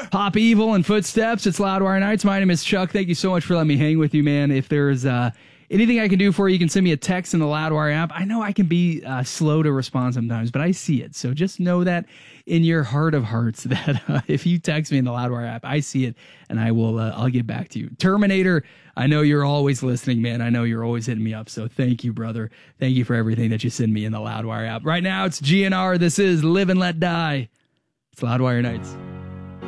Pop Evil and Footsteps. It's Loudwire Nights. My name is Chuck. Thank you so much for letting me hang with you, man. If there's anything I can do for you, you can send me a text in the Loudwire app. I know I can be slow to respond sometimes, but I see it. So just know that in your heart of hearts that if you text me in the Loudwire app, I see it and I'll get back to you. Terminator, I know you're always listening, man. I know you're always hitting me up. So thank you, brother. Thank you for everything that you send me in the Loudwire app. Right now, it's GNR. This is Live and Let Die. It's Loudwire Nights.